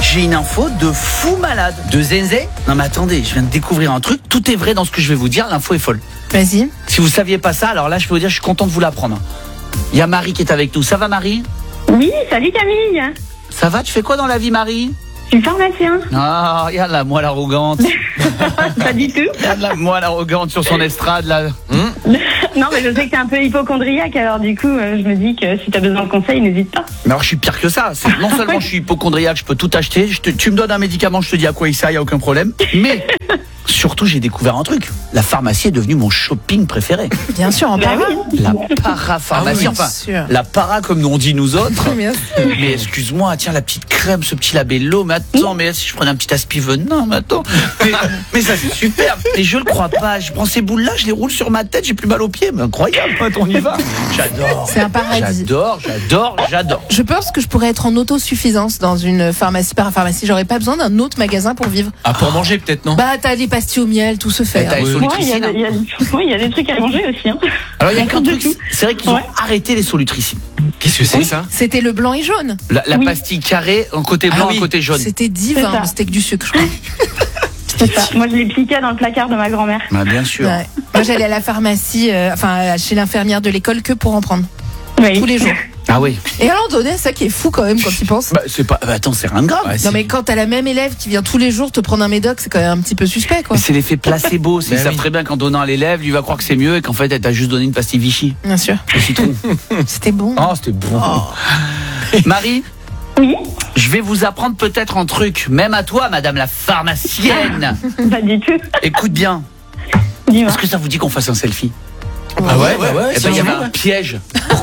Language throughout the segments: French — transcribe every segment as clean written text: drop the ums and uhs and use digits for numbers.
j'ai une info de fou malade. De Zenzé? Non mais attendez, je viens de découvrir un truc. Tout est vrai dans ce que je vais vous dire. L'info est folle. Vas-y. Si vous saviez pas ça, alors là, je peux vous dire, je suis content de vous l'apprendre. Il y a Marie qui est avec nous. Ça va, Marie? Oui, salut Camille. Ça va? Tu fais quoi dans la vie, Marie? Je suis pharmacien. Ah, regarde la moelle arrogante. Pas du tout. Regarde la moelle arrogante sur son estrade, là. Non, mais je sais que t'es un peu hypochondriaque, alors du coup, je me dis que si t'as besoin de conseils, n'hésite pas. Mais alors, je suis pire que ça. Non seulement je suis hypochondriaque, je peux tout acheter. Tu me donnes un médicament, je te dis à quoi il sert, il n'y a aucun problème. Mais surtout, j'ai découvert un truc. La pharmacie est devenue mon shopping préféré. Bien sûr, en parle. La parapharmacie. Ah oui, enfin, bien sûr. la para, comme nous on dit nous autres. Bien sûr. Mais excuse-moi, tiens, la petite crème, ce petit labello. Mais attends, mais si je prenais un petit aspivenin, mais attends. Mais ça, c'est super. Et je le crois pas. Je prends ces boules-là, je les roule sur ma tête, j'ai plus mal aux pieds. Mais incroyable, on y va. J'adore. C'est un paradis. J'adore. Je pense que je pourrais être en autosuffisance dans une pharmacie, parapharmacie. J'aurais pas besoin d'un autre magasin pour vivre. Ah, pour manger peut-être, non? Bah, t'as des pastilles au miel, tout se fait. T'as les Ouais, solutricines. il y a des trucs à manger aussi. Hein. Alors, il y a qu'un truc, tout. c'est vrai qu'ils ont Ouais. arrêté les solutricines. Qu'est-ce que c'est ça? C'était le blanc et jaune. La Oui. pastille carrée, un côté blanc, Ah oui. un côté jaune. C'était C'est divin, ça. mais c'était que du sucre, je crois. C'est ça. Moi, je les piquais dans le placard de ma grand-mère. Bah, bien sûr. Ouais. Moi, j'allais à la pharmacie, chez l'infirmière de l'école que pour en prendre. Oui. Tous les jours. Ah oui. Et à un moment donné, c'est ça qui est fou quand même quand tu penses. Bah, c'est pas. Bah, attends, c'est rien de grave. Ouais, Non, mais quand t'as la même élève qui vient tous les jours te prendre un médoc, c'est quand même un petit peu suspect, quoi. Mais c'est l'effet placebo. Ils Ben savent oui. très bien qu'en donnant à l'élève, lui va croire que c'est mieux et qu'en fait, elle t'a juste donné une pastille Vichy. Bien sûr. Au citron. C'était bon. Oh, c'était bon. Marie, Oui, je vais vous apprendre peut-être un truc, même à toi, madame la pharmacienne. pas du tout. Écoute bien. Dis-moi. Est-ce que ça vous dit qu'on fasse un selfie? Ah ouais. Eh ben, il y avait un piège.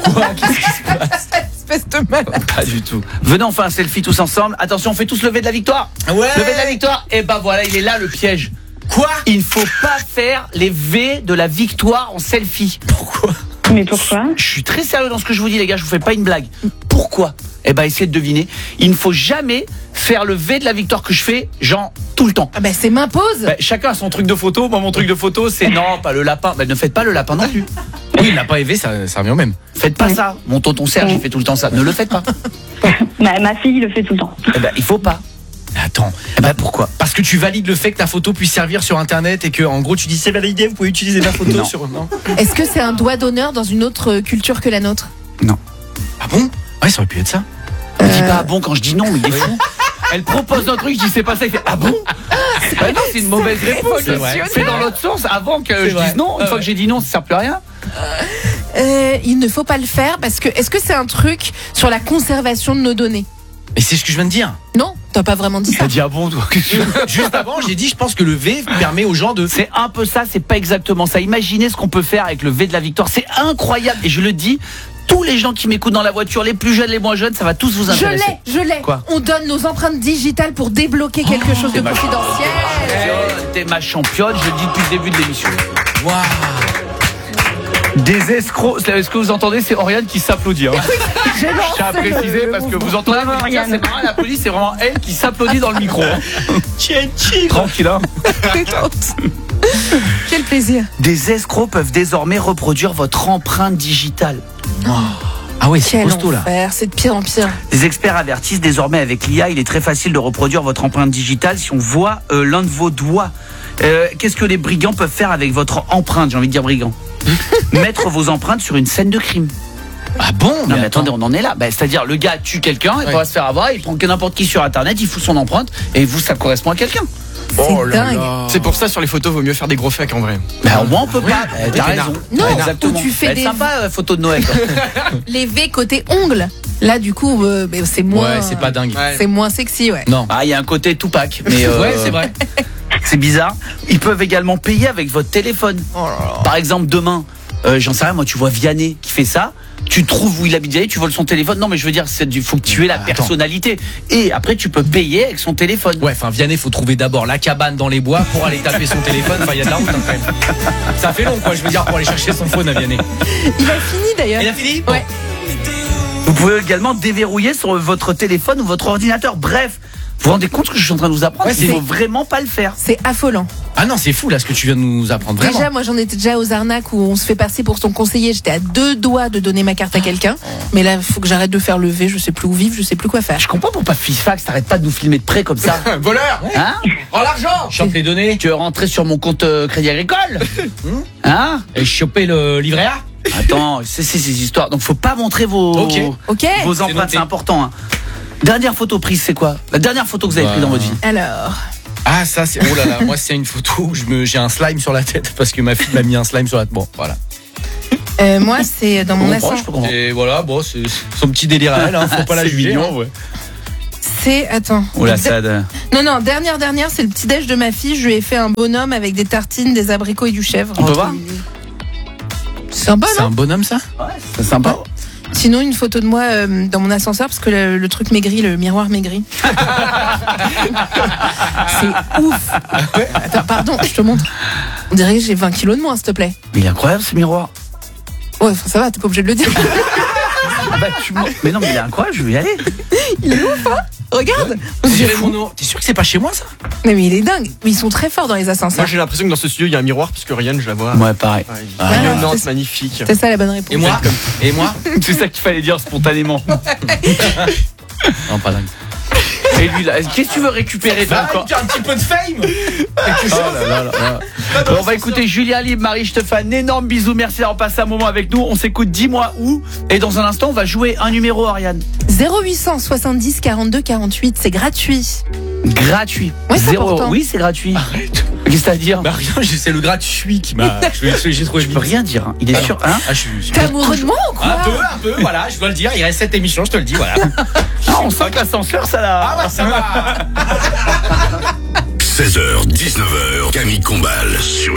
Espèce de malade. Pas du tout. Venez, on fait un selfie tous ensemble. Attention, on fait tous lever de la victoire. Ouais. Lever de la victoire. Et ben voilà, il est là le piège. Quoi? Il ne faut pas faire les V de la victoire en selfie. Pourquoi? Mais pourquoi? Je suis très sérieux dans ce que je vous dis, les gars, je vous fais pas une blague. Pourquoi? Eh ben, essayez de deviner. Il ne faut jamais faire le V de la victoire que je fais, genre, tout le temps. Ah bah, c'est m'impose. Ben, chacun a son truc de photo. Moi, mon truc de photo, c'est non, pas le lapin. Ben, ne faites pas le lapin non plus. Oui, il n'a pas élevé, ça revient au même. Faites pas ça. Mon tonton Serge, il fait tout le temps ça. Ne le faites pas. Ma fille le fait tout le temps. Eh ben, il faut pas. Attends. Eh ben, pourquoi? Parce que tu valides le fait que ta photo puisse servir sur internet et que en gros tu dis c'est validé, vous pouvez utiliser ma photo Non. sur. Non. Est-ce que c'est un doigt d'honneur dans une autre culture que la nôtre? Ah bon? Ouais, ça aurait pu être ça. Ne dis pas ah bon quand je dis non, mais il est fou. Elle propose un truc, je dis c'est pas ça, il fait ah bon? Ben non, c'est une mauvaise réponse. C'est vrai. C'est dans l'autre sens. Avant que C'est je vrai. dise non, une fois que j'ai dit non, ça sert plus à rien. Il ne faut pas le faire parce que est-ce que c'est un truc sur la conservation de nos données? Mais c'est ce que je viens de dire. Non, t'as pas vraiment dit ça. T'as dit ah bon toi? Juste avant, j'ai dit je pense que le V permet aux gens de. C'est un peu ça, c'est pas exactement ça. Imaginez ce qu'on peut faire avec le V de la victoire, c'est incroyable. Et je le dis, tous les gens qui m'écoutent dans la voiture, les plus jeunes, les moins jeunes, ça va tous vous intéresser. Je l'ai. Quoi? On donne nos empreintes digitales pour débloquer quelque chose de t'es ma confidentiel. T'es ma championne, je le dis depuis le début de l'émission. Waouh. Des escrocs, ce que vous entendez, c'est Oriane qui s'applaudit. Hein. J'ai Je tiens à préciser parce que vous entendez, vous dites, tiens, c'est marrant, la police, c'est vraiment elle qui s'applaudit dans le micro. Tranquille, hein. Quel plaisir. Des escrocs peuvent désormais reproduire votre empreinte digitale. Ah ouais, c'est Quel costaud là. enfer, c'est de pire en pire. Les experts avertissent désormais avec l'IA, il est très facile de reproduire votre empreinte digitale si on voit l'un de vos doigts. Qu'est-ce que les brigands peuvent faire avec votre empreinte? J'ai envie de dire brigands. Mettre vos empreintes sur une scène de crime. Ah bon? Non mais attendez, on en est là. C'est-à-dire le gars tue quelqu'un, il va se faire avoir, il prend que n'importe qui sur internet, il fout son empreinte et vous ça correspond à quelqu'un. C'est dingue. C'est pour ça sur les photos vaut mieux faire des gros fakes en vrai. Au moins on peut pas. T'as raison. Non, exactement. où tu fais Elle est des- sympa photo de Noël. Quoi. Les V côté ongles. Là, du coup, c'est moins. Ouais, c'est pas dingue. C'est moins sexy, ouais. Non. Ah il y a un côté Tupac, mais Ouais, c'est vrai. c'est bizarre. Ils peuvent également payer avec votre téléphone. Par exemple demain, j'en sais rien, moi tu vois Vianney qui fait ça. Tu trouves où il habite Vianney, tu voles son téléphone. Non mais je veux dire, faut que tu aies la personnalité. Et après tu peux payer avec son téléphone. Ouais, enfin Vianney, faut trouver d'abord la cabane dans les bois pour aller taper son téléphone. Enfin, il y a de la route hein, quand même. Ça fait long quoi, je veux dire, pour aller chercher son phone à Vianney. Il a fini d'ailleurs. Il a fini? Ouais. Vous pouvez également déverrouiller sur votre téléphone ou votre ordinateur. Bref, Vous vous rendez compte ce que je suis en train de vous apprendre? Ouais, Il faut vraiment pas le faire. C'est affolant. Ah non, c'est fou là ce que tu viens de nous apprendre. Vraiment. Déjà, moi j'en étais déjà aux arnaques où on se fait passer pour son conseiller. J'étais à 2 doigts de donner ma carte à quelqu'un. Mais là, il faut que j'arrête de faire lever. Je sais plus où vivre, je sais plus quoi faire. Je comprends pourquoi Fifax t'arrêtes pas de nous filmer de près comme ça. Voleur. Hein? Prends l'argent. Chope les données. Tu veux rentrer sur mon compte Crédit Agricole? Hein? Et choper le livret A. Attends, c'est ces histoires. Donc faut pas montrer vos Ok. vos empreintes, noté. c'est important. Hein. Dernière photo prise, c'est quoi? La dernière photo que vous avez prise dans votre vie? Alors, Ah ça c'est oh là là, moi c'est une photo où j'ai un slime sur la tête parce que ma fille m'a mis un slime sur la tête. Bon, voilà. moi c'est dans mon Je ascenseur. peux comprendre. Et voilà, bon, c'est son petit délire à elle, hein, faut pas la C'est juger. mignon, hein. ouais. C'est attends. Oula, ça. Non, dernière, c'est le petit déj de ma fille. Je lui ai fait un bonhomme avec des tartines, des abricots et du chèvre. On peut voir? C'est sympa, C'est non? un bonhomme ça? C'est sympa. Sinon, une photo de moi dans mon ascenseur parce que le truc maigrit, le miroir maigrit. C'est ouf. Attends, pardon, je te montre. On dirait que j'ai 20 kilos de moins, s'il te plaît. Mais il est incroyable ce miroir. Ouais, enfin, ça va, t'es pas obligé de le dire. Ah bah, mais non, mais il est incroyable, je vais y aller. Il est ouf, hein? Regarde. On dirait J'irai fou. mon nom. T'es sûr que c'est pas chez moi ça? Mais il est dingue. Mais ils sont très forts dans les Moi ascenseurs. j'ai l'impression que dans ce studio il y a un miroir puisque Ryan je la vois. Ouais, pareil. Ouais, Ah, rayonnante, c'est- magnifique. C'est ça la bonne réponse. Et moi? Et moi? C'est ça qu'il fallait dire spontanément. Non, pas dingue. Et lui, là, qu'est-ce que tu veux récupérer toi, encore? un petit peu de fame. Oh là là là là. Bon, on va écouter Julien Libre. Marie, je te fais un énorme bisou. Merci d'avoir passé un moment avec nous. On s'écoute 10 mois où. Et dans un instant, on va jouer un numéro, Ariane. 0800 70 42 48, c'est gratuit. Gratuit. Ouais, c'est important. Oui, c'est gratuit. Arrête. Qu'est-ce que t'as à dire? Bah rien, c'est le gratuit qui m'a. J'ai trouvé Je peux rien dire. Hein. Il est sûr, hein? Ah, je suis. T'es amoureux de moi ou quoi? Un peu, voilà, je dois le dire. Il reste 7 émissions, je te le dis, voilà. Ah, on sent que l'ascenseur, ça l'a. Ah bah ça va. 16h, 19h, Camille Combal sur